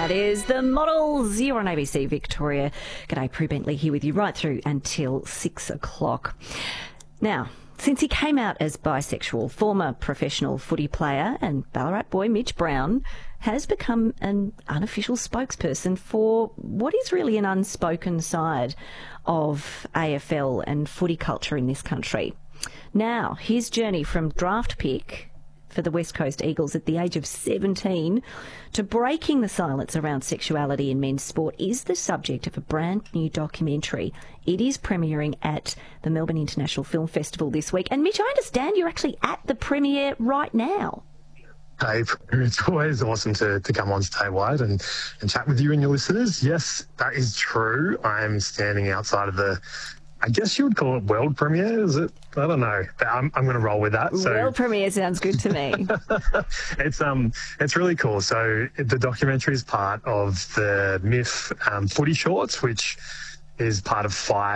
That is The Models. You're on ABC Victoria. G'day, Prue Bentley here with you right through until 6 o'clock. Now, since he came out as bisexual, former professional footy player and Ballarat boy Mitch Brown has become an unofficial spokesperson for what is really an unspoken side of AFL and footy culture in this country. Now, his journey from draft pick for the West Coast Eagles at the age of 17 to breaking the silence around sexuality in men's sport is the subject of a brand new documentary. It is premiering at the Melbourne International Film Festival this week. And Mitch, I understand you're actually at the premiere right now. Hey, it's always awesome to come on Statewide and chat with you and your listeners. Yes, that is true. I'm standing outside of the, I guess you would call it world premiere, is it? I don't know. I'm going to roll with that. World premiere sounds good to me. It's really cool. So the documentary is part of the MIF footy shorts, which is part of four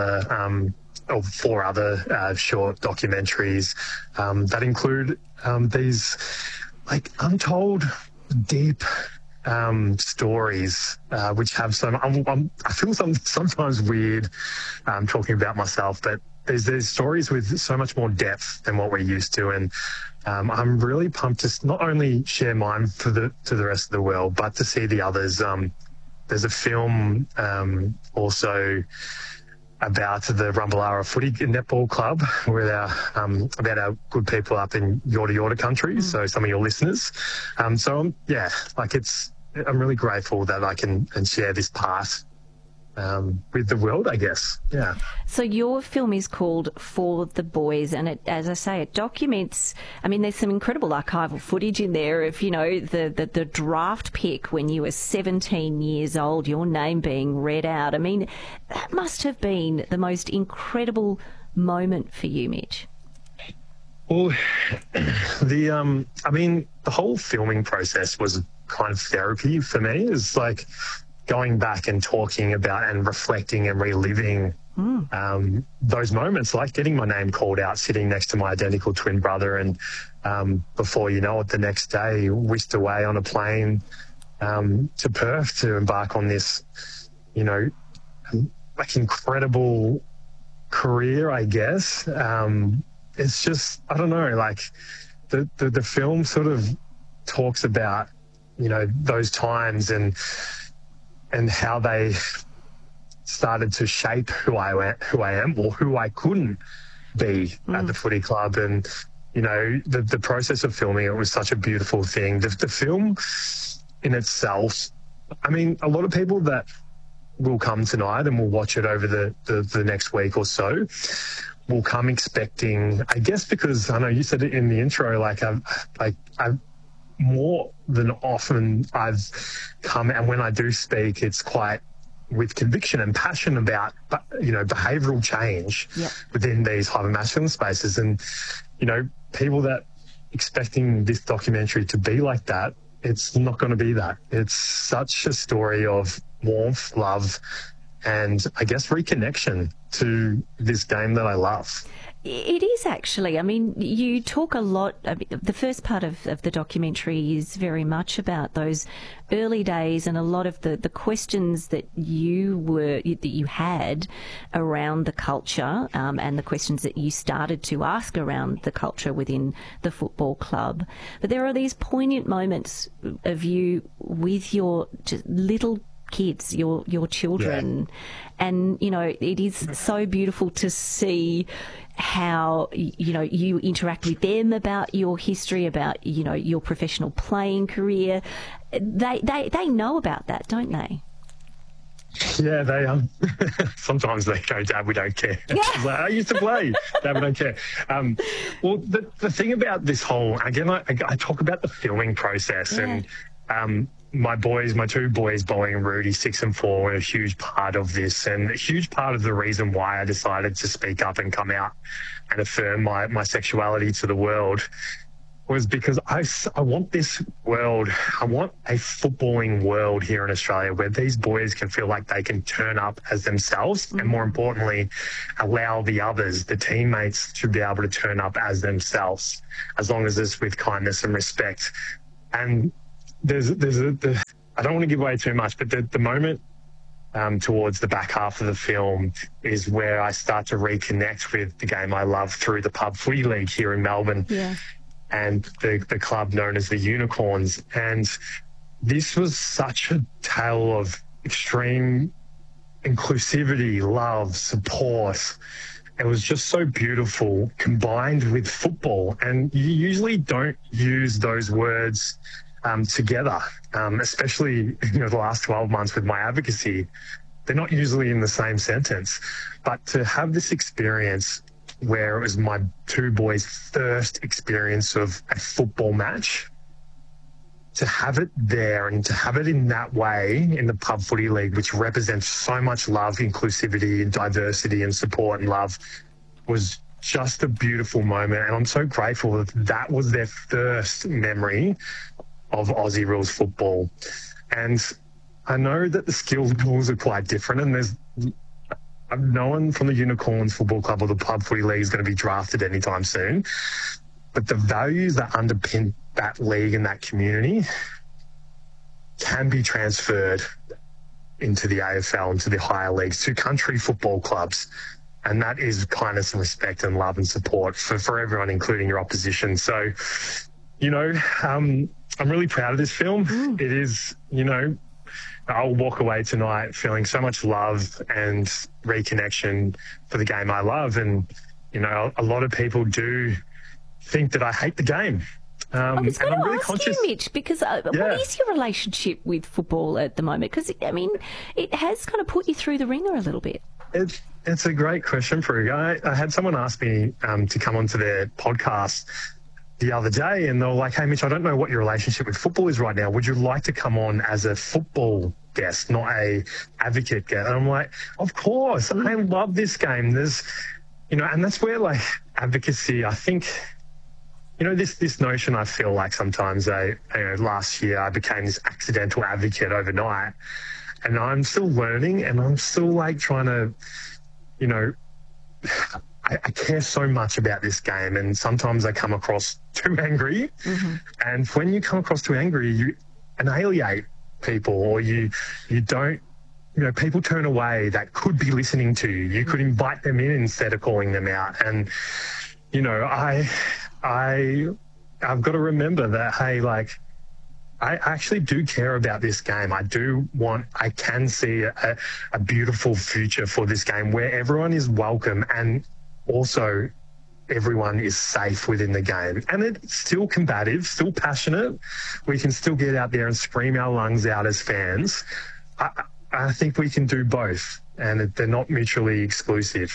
other short documentaries that include these like untold, deep stories, which have some. I feel sometimes weird talking about myself, but there's stories with so much more depth than what we're used to, and I'm really pumped to not only share mine to the rest of the world, but to see the others. There's a film also about the Rumballara Footy Netball Club, with about our good people up in Yorta Yorta country. So some of your listeners. I'm really grateful that I can share this part with the world, I guess. Yeah. So your film is called For the Boys, and it, as I say, it documents. I mean, there's some incredible archival footage in there of, you know, the draft pick when you were 17 years old, your name being read out. I mean, that must have been the most incredible moment for you, Mitch. Well, the whole filming process was kind of therapy for me. It's like going back and talking about and reflecting and reliving those moments, like getting my name called out, sitting next to my identical twin brother, and before you know it, the next day whisked away on a plane to Perth to embark on this, you know, like incredible career, I guess. It's just, I don't know, like the film sort of talks about, you know, those times and how they started to shape who I am or who I couldn't be at the footy club. And, you know, the process of filming it was such a beautiful thing. The film in itself, I mean, a lot of people that will come tonight and will watch it over the next week or so will come expecting, I guess, because I know you said it in the intro, I've more than often I've come, and when I do speak, it's quite with conviction and passion about, you know, behavioural change within these hyper-masculine spaces. And, you know, people that expecting this documentary to be like that, it's not going to be that. It's such a story of warmth, love, and I guess reconnection to this game that I love. It is actually. I mean, you talk a lot. I mean, the first part of the documentary is very much about those early days and a lot of the questions that you had around the culture, and the questions that you started to ask around the culture within the football club. But there are these poignant moments of you with your little kids, your children, and you know, it is so beautiful to see how, you know, you interact with them about your history, about, you know, your professional playing career. They know about that, don't they? Yeah, they sometimes they go, "Dad, we don't care." Like, I used to play. "Dad, we don't care." Well, the thing about this whole, again, I talk about the filming process, and my two boys, Bowie and Rudy, 6 and 4, were a huge part of this, and a huge part of the reason why I decided to speak up and come out and affirm my sexuality to the world was because I want this world, I want a footballing world here in Australia where these boys can feel like they can turn up as themselves, and more importantly, allow the others, the teammates, to be able to turn up as themselves, as long as it's with kindness and respect. And there's I don't want to give away too much, but the moment towards the back half of the film is where I start to reconnect with the game I love through the pub footy league here in Melbourne. Yeah. And the club known as the Unicorns. And this was such a tale of extreme inclusivity, love, support. It was just so beautiful, combined with football. And you usually don't use those words together, especially the last 12 months with my advocacy. They're not usually in the same sentence. But to have this experience where it was my two boys' first experience of a football match, to have it there and to have it in that way in the pub footy league, which represents so much love, inclusivity and diversity and support and love, was just a beautiful moment. And I'm so grateful that that was their first memory of Aussie rules football. And I know that the skills rules are quite different, and no one from the Unicorns Football Club or the pub footy league is going to be drafted anytime soon. But the values that underpin that league and that community can be transferred into the AFL, into the higher leagues, to country football clubs. And that is kindness and respect and love and support for everyone, including your opposition. So, I'm really proud of this film. It is, I'll walk away tonight feeling so much love and reconnection for the game I love. And, a lot of people do think that I hate the game. I was going to ask conscious. you, Mitch, because what is your relationship with football at the moment? Because, it has kind of put you through the ringer a little bit. It's a great question, Prue. I had someone ask me to come onto their podcast the other day, and they were like, "Hey, Mitch, I don't know what your relationship with football is right now. Would you like to come on as a football guest, not a advocate guest?" And I'm like, "Of course. I love this game." There's, and that's where advocacy, I think, this notion, I feel like sometimes last year I became this accidental advocate overnight, and I'm still learning, and I'm still trying to, I care so much about this game, and sometimes I come across too angry. Mm-hmm. And when you come across too angry, you annihilate people, or you don't, people turn away that could be listening to you. You could invite them in instead of calling them out. And, I've got to remember that, hey, I actually do care about this game. I can see a beautiful future for this game where everyone is welcome and also everyone is safe within the game. And it's still combative, still passionate. We can still get out there and scream our lungs out as fans. I think we can do both, and they're not mutually exclusive.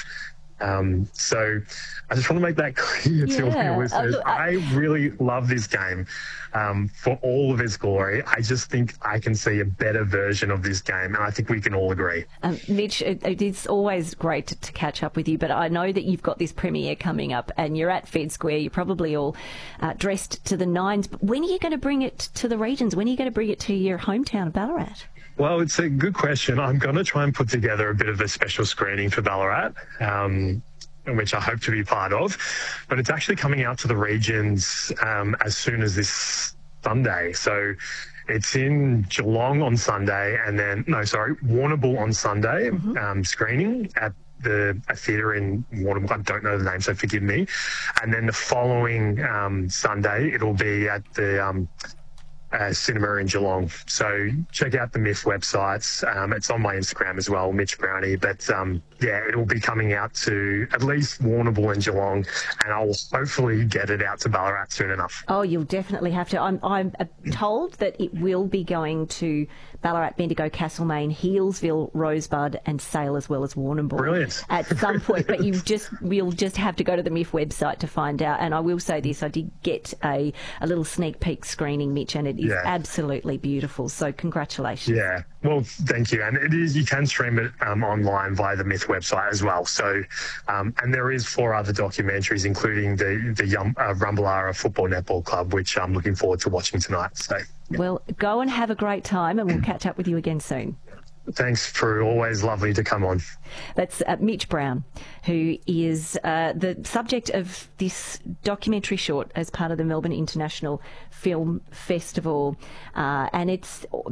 So I just want to make that clear to all your listeners. I really love this game for all of its glory. I just think I can see a better version of this game, and I think we can all agree. Mitch, it is always great to catch up with you, but I know that you've got this premiere coming up and you're at Fed Square. You're probably all dressed to the nines. But when are you going to bring it to the regions? When are you going to bring it to your hometown of Ballarat? Well, it's a good question. I'm going to try and put together a bit of a special screening for Ballarat, which I hope to be part of. But it's actually coming out to the regions as soon as this Sunday. So it's in Geelong on Sunday, and then, Warrnambool on Sunday, screening at a theatre in Warrnambool. I don't know the name, so forgive me. And then the following Sunday, it'll be at the cinema in Geelong. So check out the MIF websites. It's on my Instagram as well, Mitch Brownie. But it will be coming out to at least Warrnambool and Geelong, and I'll hopefully get it out to Ballarat soon enough. Oh, you'll definitely have to. I'm told that it will be going to Ballarat, Bendigo, Castlemaine, Healesville, Rosebud and Sale, as well as Warrnambool. Brilliant. At some point, but we'll just have to go to the MIF website to find out. And I will say this, I did get a little sneak peek screening, Mitch, and it is absolutely beautiful. So congratulations. Yeah. Well, thank you. And it is, you can stream it online via the Myth website as well. So, and there is 4 other documentaries, including the Rumballara Football Netball Club, which I'm looking forward to watching tonight. So, well, go and have a great time, and we'll catch up with you again soon. Thanks, Prue. Always lovely to come on. That's Mitch Brown, who is the subject of this documentary short as part of the Melbourne International Film Festival. And it's